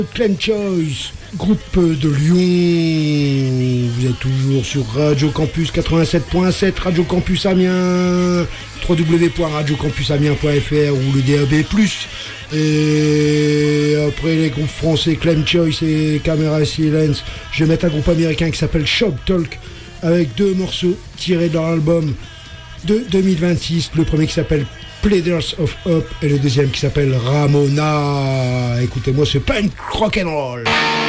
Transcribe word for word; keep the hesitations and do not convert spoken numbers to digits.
Clem Choice, groupe de Lyon. Vous êtes toujours sur Radio Campus quatre-vingt-sept point sept, Radio Campus Amiens, w w w point radio campus amiens point f r ou le D A B plus. Et après les groupes français Clem Choice et Camera Silence, je vais mettre un groupe américain qui s'appelle Shop Talk avec deux morceaux tirés de leur album de deux mille vingt-six. Le premier qui s'appelle Pleaders of Hope et le deuxième qui s'appelle Ramona. Écoutez-moi ce punk rock'n'roll.